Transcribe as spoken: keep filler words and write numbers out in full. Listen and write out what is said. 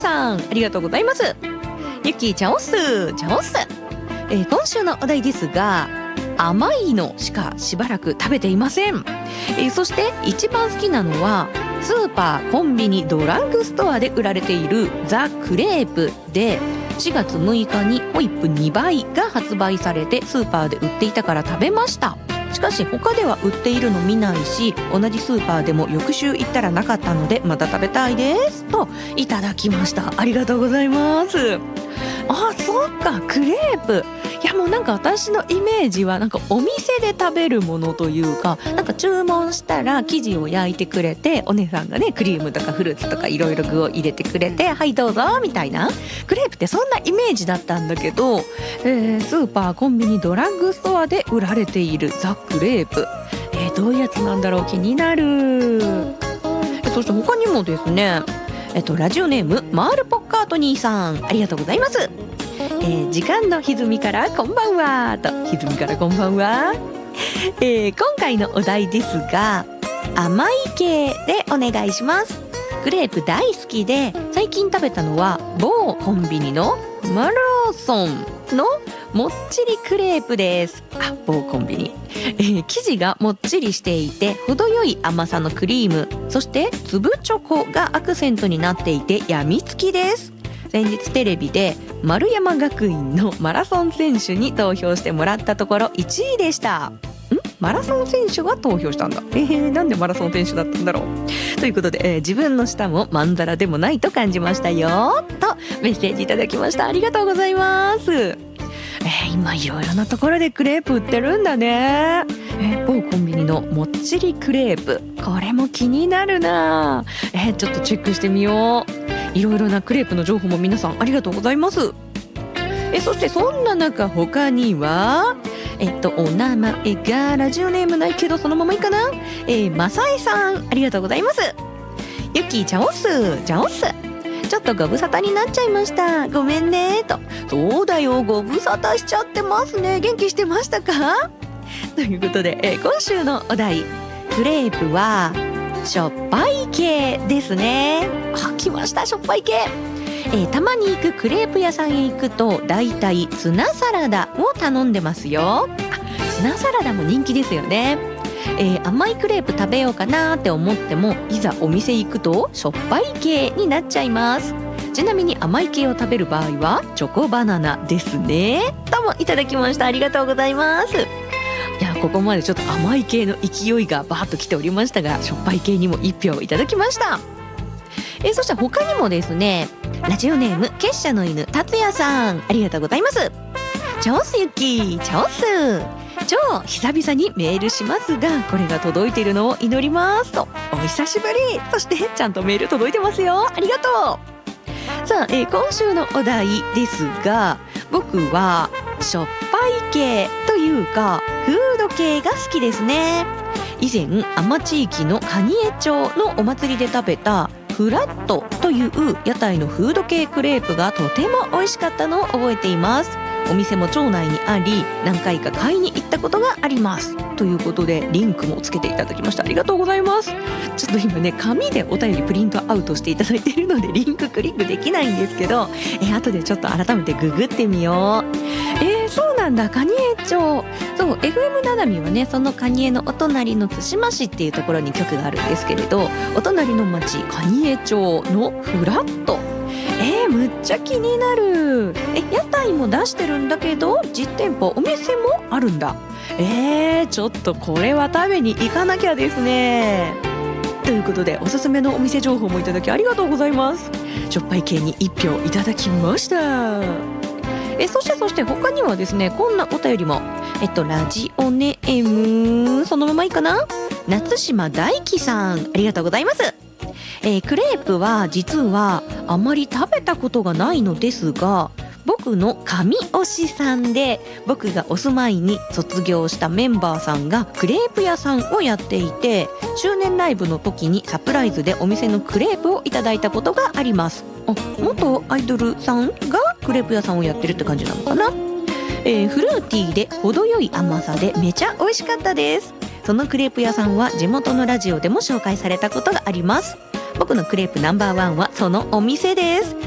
さん、ありがとうございます。ゆきちゃおすちゃおす、えー、今週のお題ですが、甘いのしかしばらく食べていません。えー、そして一番好きなのはスーパー、コンビニ、ドラッグストアで売られているザ・クレープで、しがつむいかにホイップにばいが発売されてスーパーで売っていたから食べました。しかし他では売っているの見ないし、同じスーパーでも翌週行ったらなかったのでまた食べたいですといただきました。ありがとうございます。あ、そっか、クレープ。いやもうなんか私のイメージはなんかお店で食べるものというか、なんか注文したら生地を焼いてくれて、お姉さんがねクリームとかフルーツとかいろいろ具を入れてくれて、はいどうぞみたいな、クレープってそんなイメージだったんだけど、えー、スーパー、コンビニ、ドラッグストアで売られているザ・クレープ、えー、どういうやつなんだろう、気になる。そして他にもですね、えっと、ラジオネームマールポッカートニーさん、ありがとうございます。えー、時間の歪みからこんばんはと、歪みからこんばんは、えー、今回のお題ですが、甘い系でお願いします。クレープ大好きで、最近食べたのは某コンビニのマローソンのもっちりクレープです。あ、某コンビニ、えー、生地がもっちりしていて程よい甘さのクリーム、そして粒チョコがアクセントになっていてやみつきです。先日テレビで丸山学院のマラソン選手に投票してもらったところいちいでした。んマラソン選手が投票したんだ。えー、なんでマラソン選手だったんだろう。ということで、えー、自分の舌もまんざらでもないと感じましたよとメッセージいただきました。ありがとうございます。えー、今いろいろなところでクレープ売ってるんだね。えー、某コンビニのもっちりクレープ、これも気になるな。えー、ちょっとチェックしてみよう。いろいろなクレープの情報も皆さんありがとうございます。えそしてそんな中、他にはえっとお名前がラジオネームないけどそのままいいかな。えー、まさえさん、ありがとうございます。ゆきちゃおすちゃおす、ちょっとご無沙汰になっちゃいました、ごめんねと。そうだよ、ご無沙汰しちゃってますね。元気してましたかということで、えー、今週のお題、クレープはしょっぱい系ですね。あ、来ました、しょっぱい系。えー、たまに行くクレープ屋さんへ行くとだいたいツナサラダを頼んでますよ。あ、ツナサラダも人気ですよね。えー、甘いクレープ食べようかなって思っても、いざお店行くとしょっぱい系になっちゃいます。ちなみに甘い系を食べる場合はチョコバナナですねともいただきました。ありがとうございます。いや、ここまでちょっと甘い系の勢いがバーッと来ておりましたが、しょっぱい系にもいち票いただきました。えー、そして他にもですね、ラジオネーム結社の犬達也さん、ありがとうございます。チョースゆきチョース、超久々にメールしますが、これが届いているのを祈りますと。お久しぶり。そしてちゃんとメール届いてますよ。ありがとう。さあ、えー、今週のお題ですが、僕はしょっぱい系というかフード系が好きですね。以前安間地域の蟹江町のお祭りで食べたフラットという屋台のフード系クレープがとても美味しかったのを覚えています。お店も町内にあり、何回か買いに行ったことがありますということで、リンクもつけていただきました。ありがとうございます。ちょっと今ね、紙でお便りプリントアウトしていただいているのでリンククリックできないんですけど、えー、後でちょっと改めてググってみよう。えー、そうなんだ、蟹江町。そう、 エフエム ななみはね、その蟹江のお隣の対馬市っていうところに局があるんですけれど、お隣の町蟹江町のフラット、えー、むっちゃ気になる。え、屋台も出してるんだけど実店舗、お店もあるんだ。えー、ちょっとこれは食べに行かなきゃですね。ということで、おすすめのお店情報もいただきありがとうございます。しょっぱい系にいち票いただきました。え、そしてそして他にはですね、こんなお便りも。えっとラジオネームそのままいいかな、夏島大輝さん、ありがとうございます。えー、クレープは実はあまり食べたことがないのですが、僕の神推しさんで、僕がお住まいに卒業したメンバーさんがクレープ屋さんをやっていて、周年ライブの時にサプライズでお店のクレープをいただいたことがあります。あ、元アイドルさんがクレープ屋さんをやってるって感じなのかな。えー、フルーティーで程よい甘さでめちゃ美味しかったです。そのクレープ屋さんは地元のラジオでも紹介されたことがあります。僕のクレープナンバーワンはそのお店です。